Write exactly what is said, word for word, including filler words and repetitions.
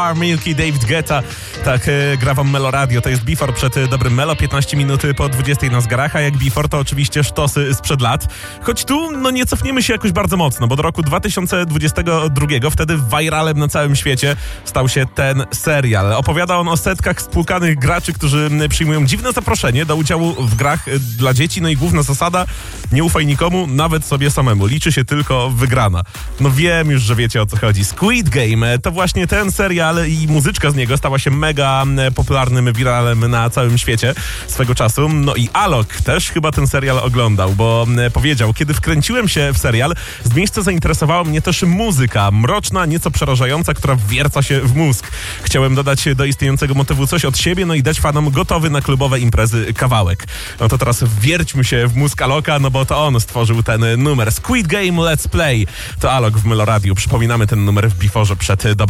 Star, Milky, David Guetta. Tak, e, gra wam Melo Radio. To jest Before przed e, dobrym Melo. piętnaście minut po dwudziestej na zgarach, a jak Before to oczywiście sztosy sprzed lat. Choć tu, no nie cofniemy się jakoś bardzo mocno, bo do roku dwa tysiące dwudziestego drugiego wtedy viralem na całym świecie stał się ten serial. Opowiada on o setkach spłukanych graczy, którzy przyjmują dziwne zaproszenie do udziału w grach e, dla dzieci. No i główna zasada: nie ufaj nikomu, nawet sobie samemu. Liczy się tylko wygrana. No wiem już, że wiecie, o co chodzi. Squid Game to właśnie ten serial i muzyczka z niego stała się mega popularnym wiralem na całym świecie swego czasu. No i Alok też chyba ten serial oglądał, bo powiedział: kiedy wkręciłem się w serial, z miejsca zainteresowała mnie też muzyka, mroczna, nieco przerażająca, która wwierca się w mózg. Chciałem dodać do istniejącego motywu coś od siebie, no i dać fanom gotowy na klubowe imprezy kawałek. No to teraz wwierćmy się w mózg Aloka, no bo to on stworzył ten numer. Squid Game Let's Play. To Alok w Melo Radio. Przypominamy ten numer w Beforze przed dobrym